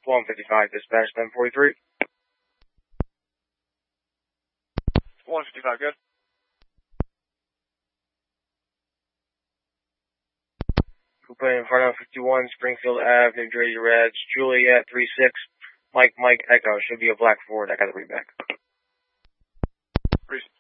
155, dispatch 1043. 155, good. Coupe in front of 51 Springfield Ave, New Jersey Reds, Juliet 36, Mike Echo. Should be a black Ford. I got to read back.